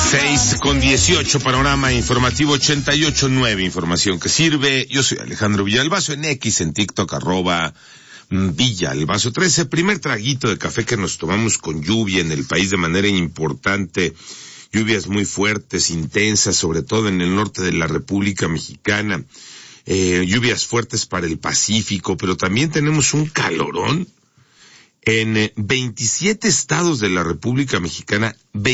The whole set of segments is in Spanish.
6:18, panorama informativo 88.9, información que sirve. Yo soy Alejandro Villalbazo, en X, en TikTok, @Villalbazo 13. Primer traguito de café que nos tomamos con lluvia en el país de manera importante. Lluvias muy fuertes, intensas, sobre todo en el norte de la República Mexicana. Lluvias fuertes para el Pacífico, pero también tenemos un calorón. En 27 estados de la República Mexicana,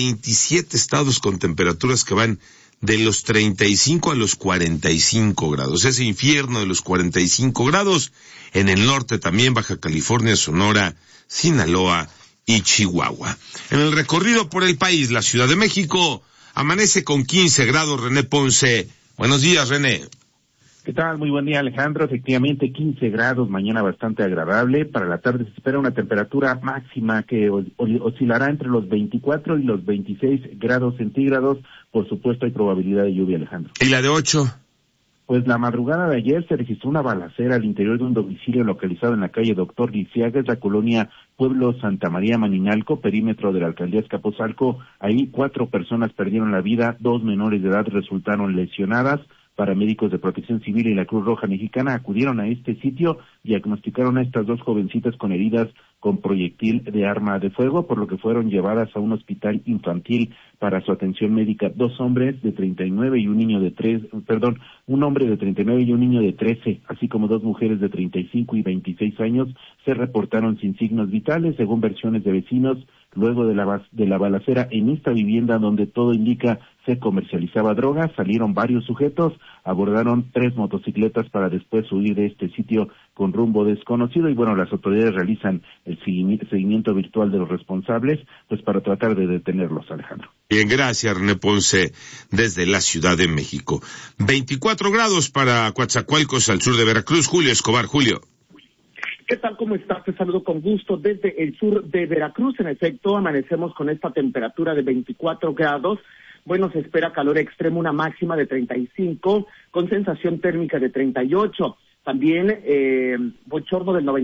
27 estados con temperaturas que van de los 35 a los 45 grados. Ese infierno de los 45 grados en el norte también, Baja California, Sonora, Sinaloa y Chihuahua. En el recorrido por el país, la Ciudad de México amanece con 15 grados. René Ponce. Buenos días, René. ¿Qué tal? Muy buen día, Alejandro. Efectivamente, 15 grados, mañana bastante agradable. Para la tarde se espera una temperatura máxima que oscilará entre los 24 y los 26 grados centígrados. Por supuesto, hay probabilidad de lluvia, Alejandro. ¿Y la de 8? Pues la madrugada de ayer se registró una balacera al interior de un domicilio localizado en la calle Doctor Lisiaga, es la colonia Pueblo Santa María Maninalco, perímetro de la alcaldía Azcapotzalco. Ahí 4 personas perdieron la vida, 2 menores de edad resultaron lesionadas. Paramédicos de Protección Civil y la Cruz Roja Mexicana acudieron a este sitio y diagnosticaron a estas 2 jovencitas con heridas con proyectil de arma de fuego, por lo que fueron llevadas a un hospital infantil para su atención médica. 2 hombres de 39 y un niño de un hombre de 39 y un niño de 13, así como 2 mujeres de 35 y 26 años, se reportaron sin signos vitales, según versiones de vecinos. Luego de la balacera en esta vivienda donde todo indica se comercializaba droga, salieron varios sujetos, abordaron 3 motocicletas para después huir de este sitio con rumbo desconocido y bueno, las autoridades realizan el seguimiento virtual de los responsables, pues para tratar de detenerlos, Alejandro. Bien, gracias, René Ponce, desde la Ciudad de México. 24 grados para Coatzacoalcos, al sur de Veracruz. Julio Escobar. Julio. ¿Qué tal? ¿Cómo estás? Te saludo con gusto desde el sur de Veracruz. En efecto, amanecemos con esta temperatura de 24 grados. Bueno, se espera calor extremo, una máxima de 35, con sensación térmica de 38. También bochorno del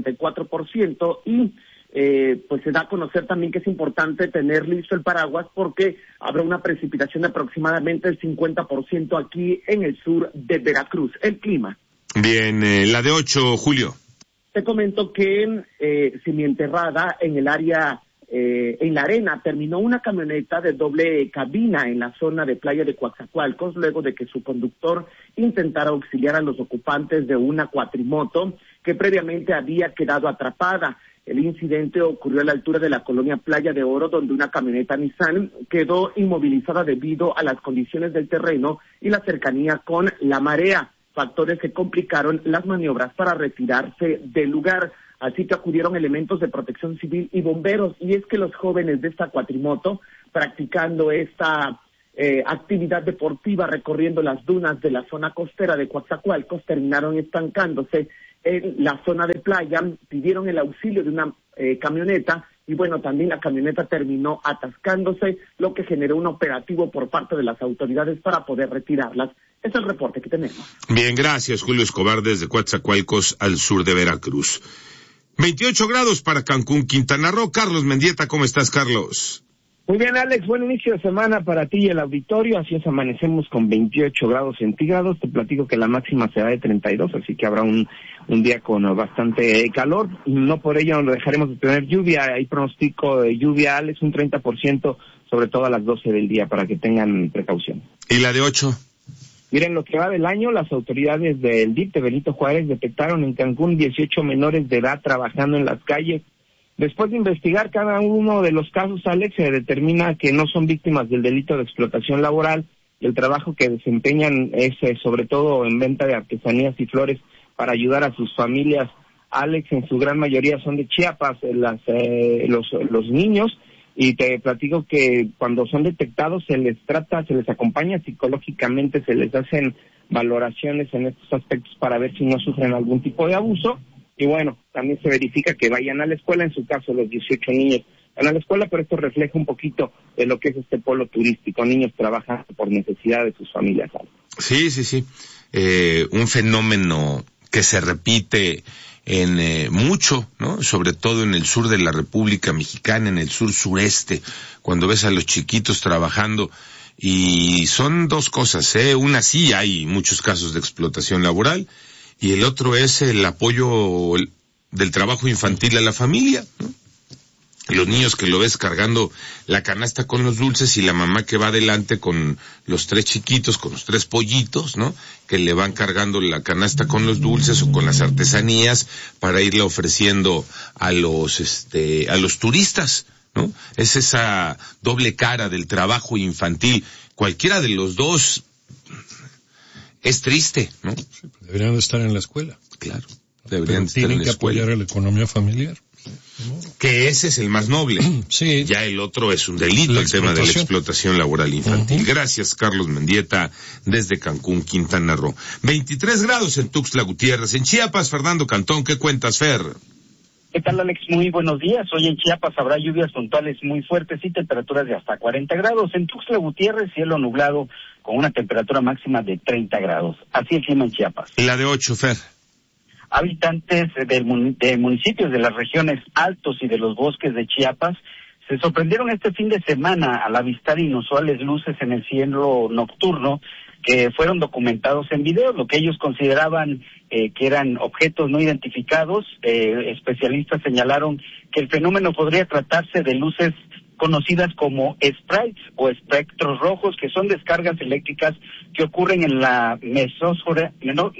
94% y pues se da a conocer también que es importante tener listo el paraguas porque habrá una precipitación de aproximadamente el 50% aquí en el sur de Veracruz. El clima. Bien, la de 8, Julio. Te comento que semienterrada en el área, en la arena, terminó una camioneta de doble cabina en la zona de playa de Coatzacoalcos, luego de que su conductor intentara auxiliar a los ocupantes de una cuatrimoto que previamente había quedado atrapada. El incidente ocurrió a la altura de la colonia Playa de Oro, donde una camioneta Nissan quedó inmovilizada debido a las condiciones del terreno y la cercanía con la marea, factores que complicaron las maniobras para retirarse del lugar. Así que acudieron elementos de Protección Civil y bomberos, y es que los jóvenes de esta cuatrimoto, practicando esta actividad deportiva recorriendo las dunas de la zona costera de Coatzacoalcos, terminaron estancándose en la zona de playa, pidieron el auxilio de una camioneta, y bueno, también la camioneta terminó atascándose, lo que generó un operativo por parte de las autoridades para poder retirarlas. Ese es el reporte que tenemos. Bien, gracias, Julio Escobar, desde Coatzacoalcos, al sur de Veracruz. 28 grados para Cancún, Quintana Roo. Carlos Mendieta, ¿cómo estás, Carlos? Muy bien, Alex, buen inicio de semana para ti y el auditorio. Así es, amanecemos con 28 grados centígrados. Te platico que la máxima será de 32, así que habrá un día con bastante calor. No por ello dejaremos de tener lluvia. Hay pronóstico de lluvia, Alex, un 30%, sobre todo a las 12 del día, para que tengan precaución. ¿Y la de 8? Miren, lo que va del año, las autoridades del DIF de Benito Juárez detectaron en Cancún 18 menores de edad trabajando en las calles. Después de investigar cada uno de los casos, Alex, se determina que no son víctimas del delito de explotación laboral. El trabajo que desempeñan es sobre todo en venta de artesanías y flores para ayudar a sus familias. Alex, en su gran mayoría son de Chiapas, los niños. Y te platico que cuando son detectados se les acompaña psicológicamente, se les hacen valoraciones en estos aspectos para ver si no sufren algún tipo de abuso. Y bueno, también se verifica que vayan a la escuela, en su caso los 18 niños van a la escuela, pero esto refleja un poquito de lo que es este polo turístico, niños trabajan por necesidad de sus familias. Sí. Un fenómeno que se repite mucho, ¿no? Sobre todo en el sur de la República Mexicana, en el sur sureste, cuando ves a los chiquitos trabajando. Y son dos cosas, una sí hay muchos casos de explotación laboral, y el otro es el apoyo del trabajo infantil a la familia, ¿no? Los niños que lo ves cargando la canasta con los dulces y la mamá que va adelante con los 3 chiquitos, con los 3 pollitos, ¿no? Que le van cargando la canasta con los dulces o con las artesanías para irle ofreciendo a los turistas, ¿no? Es esa doble cara del trabajo infantil. Cualquiera de los dos es triste, ¿no? Sí, deberían estar en la escuela. Claro, deberían estar en la escuela. Tienen que apoyar a la economía familiar. Que ese es el más noble. Sí. Ya el otro es un delito, el tema de la explotación laboral infantil. Gracias, Carlos Mendieta, desde Cancún, Quintana Roo. 23 grados en Tuxtla Gutiérrez. En Chiapas, Fernando Cantón, ¿qué cuentas, Fer? ¿Qué tal, Alex? Muy buenos días. Hoy en Chiapas habrá lluvias puntuales muy fuertes y temperaturas de hasta 40 grados. En Tuxtla Gutiérrez, cielo nublado con una temperatura máxima de 30 grados. Así el clima en Chiapas. La de 8, Fer. Habitantes de municipios de las regiones altos y de los bosques de Chiapas se sorprendieron este fin de semana al avistar inusuales luces en el cielo nocturno que fueron documentados en video, lo que ellos consideraban que eran objetos no identificados. Especialistas señalaron que el fenómeno podría tratarse de luces conocidas como sprites o espectros rojos, que son descargas eléctricas que ocurren en la mesósfera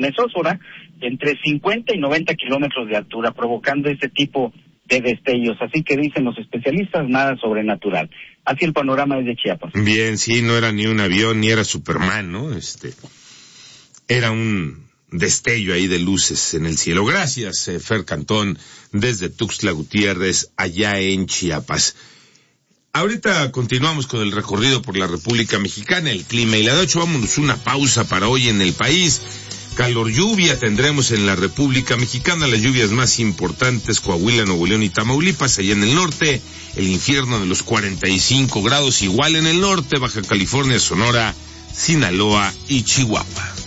entre 50 y 90 kilómetros de altura, provocando ese tipo de destellos. Así que dicen los especialistas, nada sobrenatural. Así el panorama desde Chiapas. Bien, sí, no era ni un avión, ni era Superman, ¿no? Era un destello ahí de luces en el cielo. Gracias, Fer Cantón, desde Tuxtla Gutiérrez, allá en Chiapas. Ahorita continuamos con el recorrido por la República Mexicana, el clima y la de 8. Vámonos una pausa para hoy en el país. Calor, lluvia tendremos en la República Mexicana, las lluvias más importantes, Coahuila, Nuevo León y Tamaulipas. Allá en el norte, el infierno de los 45 grados, igual en el norte, Baja California, Sonora, Sinaloa y Chihuahua.